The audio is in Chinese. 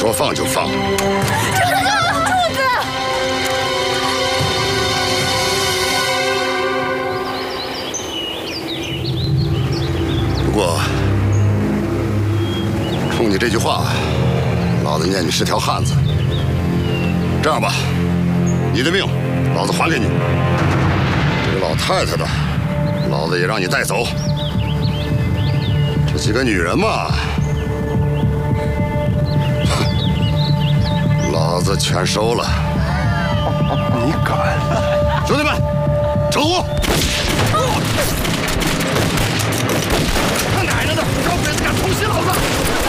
说放就放。 住子！ 不过，冲你这句话，老子念你是条汉子。这样吧，你的命，老子还给你。这个老太太的，老子也让你带走。这几个女人嘛，老子全收了。 你敢？ 兄弟们，撤火！ 他奶奶的，招鬼子敢偷袭老子！